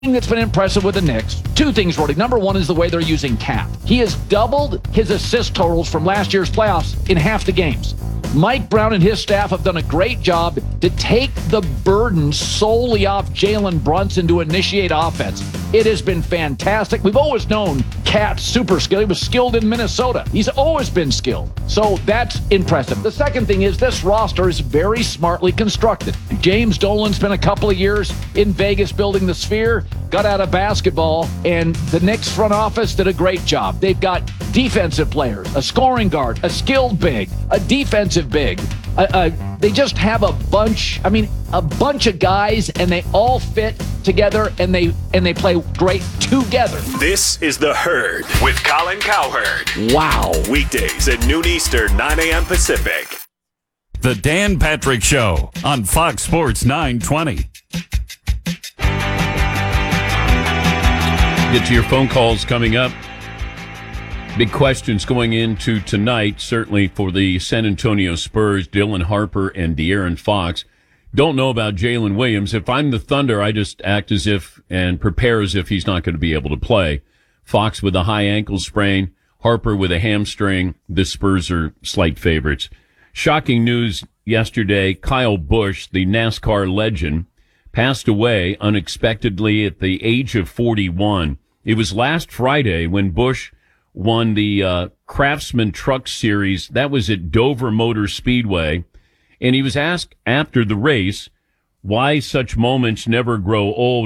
that's been impressive with the Knicks, two things, Roddy. Number one is the way they're using Cap. He has doubled his assist totals from last year's playoffs in half the games. Mike Brown and his staff have done a great job to take the burden solely off Jalen Brunson to initiate offense. It has been fantastic. We've always known Cat's super skilled. He was skilled in Minnesota. He's always been skilled. So that's impressive. The second thing is this roster is very smartly constructed. James Dolan spent a couple of years in Vegas building the Sphere, got out of basketball, and the Knicks front office did a great job. They've got defensive players, a scoring guard, a skilled big, a defensive big. They just have a bunch of guys, and they all fit together, and they play great together. This is The Herd with Colin Cowherd. Wow. Weekdays at noon Eastern, 9 a.m. Pacific. The Dan Patrick Show on Fox Sports 920. Get to your phone calls coming up. Big questions going into tonight, certainly for the San Antonio Spurs, Dylan Harper and De'Aaron Fox. Don't know about Jalen Williams. If I'm the Thunder, I just act as if and prepare as if he's not going to be able to play. Fox with a high ankle sprain, Harper with a hamstring. The Spurs are slight favorites. Shocking news yesterday. Kyle Busch, the NASCAR legend, passed away unexpectedly at the age of 41. It was last Friday when Busch won the Craftsman Truck Series. That was at Dover Motor Speedway. And he was asked after the race why such moments never grow old.